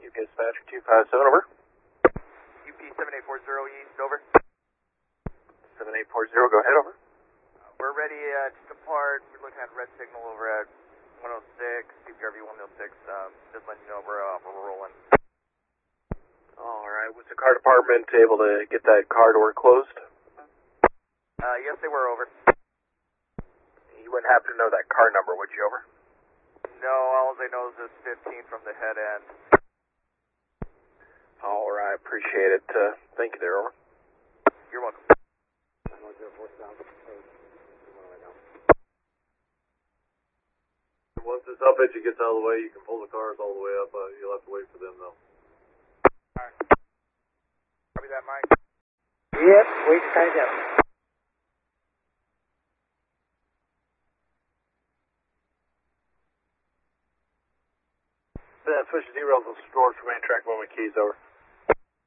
Dispatcher 257, over. UP 7840 East, over. 7840, go ahead, over. We're ready to depart. We're looking at red signal over at 106, CPRV 106. Just letting you know we're rolling. Alright, was the car department able to get that car door closed? Yes, they were, over. You wouldn't happen to know that car number, would you, over? No, all I know is it's 15 from the head end. Alright, appreciate it. Thank you there, over. You're welcome. Once this up edge gets out of the way, you can pull the cars all the way up. You'll have to wait for them, though. Alright. Copy that, Mike. Yep, wait tied up. Switch 0 to storage for main track moment keys, over.